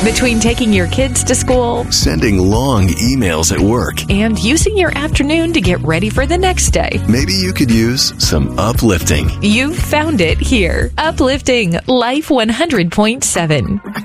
Between taking your kids to school, sending long emails at work, and using your afternoon to get ready for the next day, maybe you could use some uplifting. You've found it here. Uplifting Life 100.7.